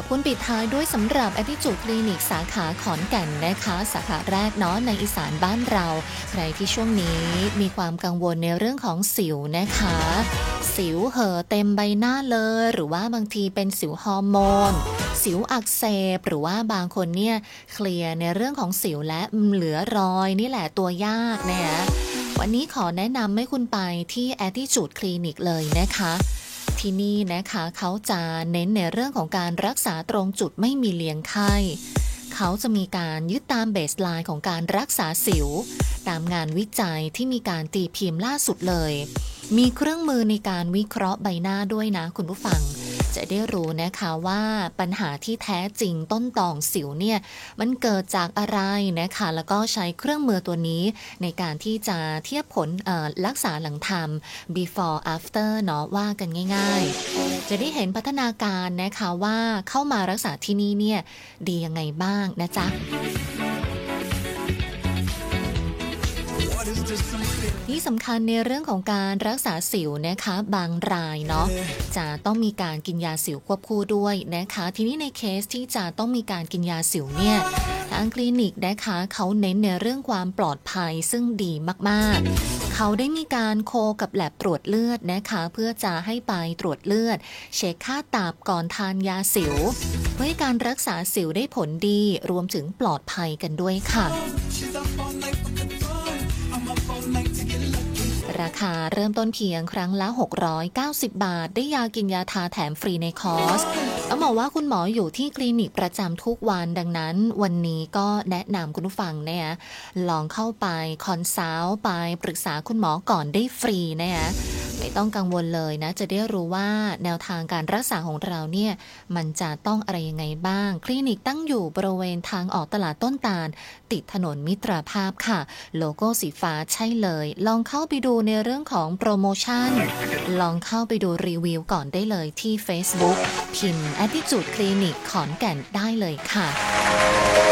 กับคุณปิดท้ายด้วยสำหรับ Attitude Clinic สาขาขอนแก่นนะคะสาขาแรกเนาะในอีสานบ้านเราใครที่ช่วงนี้มีความกังวลในเรื่องของสิวนะคะสิวเห่อเต็มใบหน้าเลยหรือว่าบางทีเป็นสิวฮอร์โมนสิวอักเสบหรือว่าบางคนเนี่ยเคลียร์ในเรื่องของสิวและเหลือรอยนี่แหละตัวยากนะคะวันนี้ขอแนะนำให้คุณไปที่ Attitude Clinic เลยนะคะที่นี่นะคะเขาจะเน้นในเรื่องของการรักษาตรงจุดไม่มีเลี้ยงไข้เขาจะมีการยึดตามเบสไลน์ของการรักษาสิวตามงานวิจัยที่มีการตีพิมพ์ล่าสุดเลยมีเครื่องมือในการวิเคราะห์ใบหน้าด้วยนะคุณผู้ฟังจะได้รู้นะคะว่าปัญหาที่แท้จริงต้นตอสิวเนี่ยมันเกิดจากอะไรนะคะแล้วก็ใช้เครื่องมือตัวนี้ในการที่จะเทียบผลรักษาหลังทำ before after เนาะว่ากันง่ายๆจะได้เห็นพัฒนาการนะคะว่าเข้ามารักษาที่นี่เนี่ยดียังไงบ้างนะจ๊ะที่สำคัญในเรื่องของการรักษาสิวนะคะบางรายเนาะจะต้องมีการกินยาสิวควบคู่ด้วยนะคะทีนี้ในเคสที่จะต้องมีการกินยาสิวเนี่ยทางคลินิกนะคะเขาเน้นในเรื่องความปลอดภัยซึ่งดีมากๆเขาได้มีการโคกับแลบตรวจเลือดนะคะเพื่อจะให้ไปตรวจเลือดเช็คค่าตับก่อนทานยาสิวเพื่อให้การรักษาสิวได้ผลดีรวมถึงปลอดภัยกันด้วยค่ะราคาเริ่มต้นเพียงครั้งละ690 บาทได้ยากินยาทาแถมฟรีในคอร์สต้องบอกว่าคุณหมออยู่ที่คลินิกประจำทุกวันดังนั้นวันนี้ก็แนะนำคุณผู้ฟังเนี่ยลองเข้าไปคอนซัลท์ไปปรึกษาคุณหมอก่อนได้ฟรีนะคะไม่ต้องกังวลเลยนะจะได้รู้ว่าแนวทางการรักษาของเราเนี่ยมันจะต้องอะไรยังไงบ้างคลินิกตั้งอยู่บริเวณทางออกตลาดต้นตาลติดถนนมิตรภาพค่ะโลโก้สีฟ้าใช่เลยลองเข้าไปดูในเรื่องของโปรโมชั่นลองเข้าไปดูรีวิวก่อนได้เลยที่ Facebook พิมพ์ Attitude Clinic ขอนแก่นได้เลยค่ะ